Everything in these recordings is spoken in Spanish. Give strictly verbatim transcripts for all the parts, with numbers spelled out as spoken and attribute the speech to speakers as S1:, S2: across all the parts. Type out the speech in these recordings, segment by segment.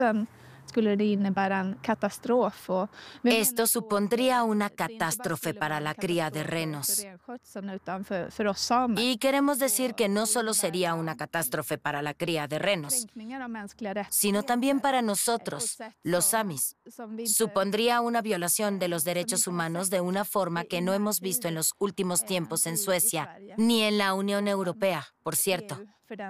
S1: Esto supondría una catástrofe para la cría de renos. Y queremos decir que no solo sería una catástrofe para la cría de renos, sino también para nosotros, los samis. Supondría una violación de los derechos humanos de una forma que no hemos visto en los últimos tiempos en Suecia, ni en la Unión Europea, por cierto.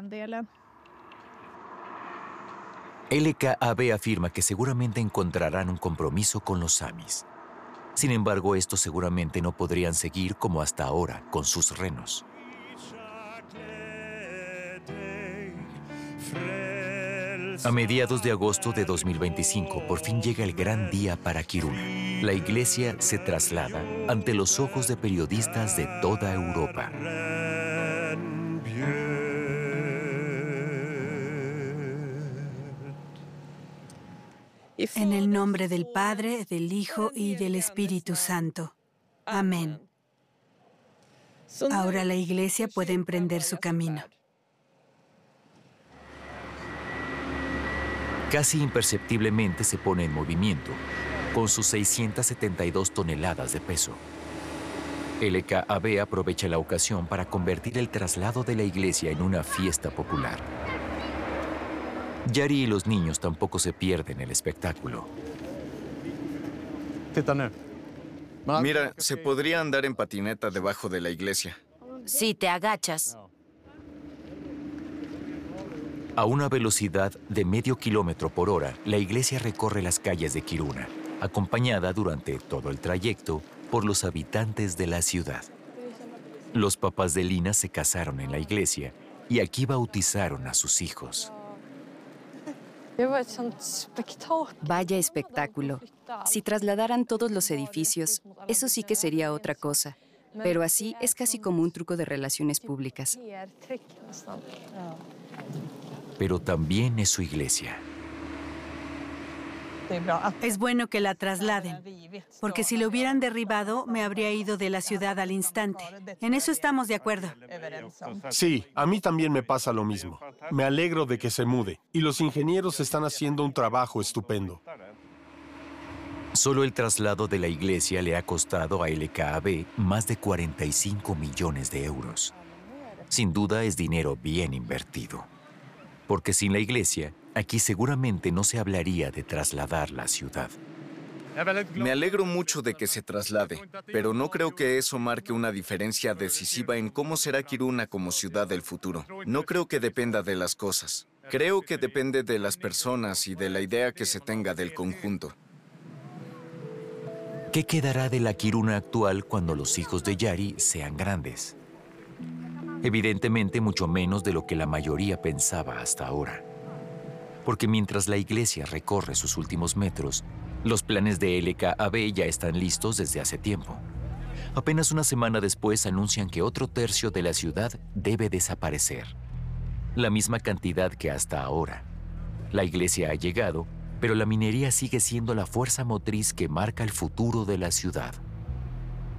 S2: L K A B afirma que seguramente encontrarán un compromiso con los samis. Sin embargo, estos seguramente no podrían seguir como hasta ahora con sus renos. A mediados de agosto de dos mil veinticinco, por fin llega el gran día para Kiruna. La iglesia se traslada ante los ojos de periodistas de toda Europa.
S3: En el nombre del Padre, del Hijo y del Espíritu Santo. Amén. Ahora la iglesia puede emprender su camino.
S2: Casi imperceptiblemente se pone en movimiento, con sus seiscientas setenta y dos toneladas de peso. L K A B aprovecha la ocasión para convertir el traslado de la iglesia en una fiesta popular. Jari y los niños tampoco se pierden el espectáculo.
S4: Mira, se podría andar en patineta debajo de la iglesia.
S1: Si te agachas.
S2: A una velocidad de medio kilómetro por hora, la iglesia recorre las calles de Kiruna, acompañada durante todo el trayecto por los habitantes de la ciudad. Los papás de Lina se casaron en la iglesia y aquí bautizaron a sus hijos.
S5: Vaya espectáculo. Si trasladaran todos los edificios, eso sí que sería otra cosa. Pero así es casi como un truco de relaciones públicas.
S2: Pero también es su iglesia.
S3: Es bueno que la trasladen, porque si lo hubieran derribado, me habría ido de la ciudad al instante. En eso estamos de acuerdo.
S6: Sí, a mí también me pasa lo mismo. Me alegro de que se mude, y los ingenieros están haciendo un trabajo estupendo.
S2: Solo el traslado de la iglesia le ha costado a L K A B más de cuarenta y cinco millones de euros. Sin duda es dinero bien invertido. Porque sin la iglesia, aquí seguramente no se hablaría de trasladar la ciudad.
S4: Me alegro mucho de que se traslade, pero no creo que eso marque una diferencia decisiva en cómo será Kiruna como ciudad del futuro. No creo que dependa de las cosas. Creo que depende de las personas y de la idea que se tenga del conjunto.
S2: ¿Qué quedará de la Kiruna actual cuando los hijos de Jari sean grandes? Evidentemente mucho menos de lo que la mayoría pensaba hasta ahora. Porque mientras la iglesia recorre sus últimos metros, los planes de L K A B ya están listos desde hace tiempo. Apenas una semana después anuncian que otro tercio de la ciudad debe desaparecer. La misma cantidad que hasta ahora. La iglesia ha llegado, pero la minería sigue siendo la fuerza motriz que marca el futuro de la ciudad.